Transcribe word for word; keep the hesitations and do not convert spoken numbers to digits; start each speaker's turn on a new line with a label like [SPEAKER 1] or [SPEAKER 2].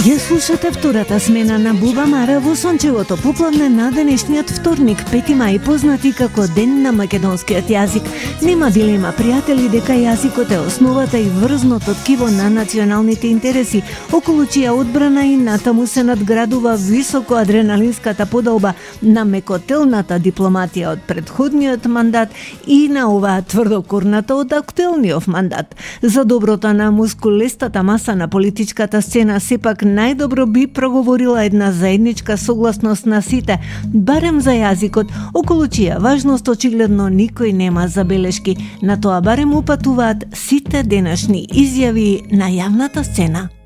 [SPEAKER 1] Ја слушате втората смена на Буба Мара во сончевото поплавне на денешниот вторник, пети мај, познати како Ден на македонскиот јазик. Нема дилема, пријатели, дека јазикот е основата и врзното ткиво на националните интереси, околу чија одбрана и натаму се надградува високо адреналинската подолба на мекотелната дипломатија од предходниот мандат и на оваа тврдокурната од актуелниот мандат. За доброто на мускулестата маса на политичката сцена сепак најдобро би проговорила една заедничка согласност на сите, барем за јазикот, околу чија важност очигледно никој нема забелешки. На тоа барем упатуваат сите денешни изјави на јавната сцена.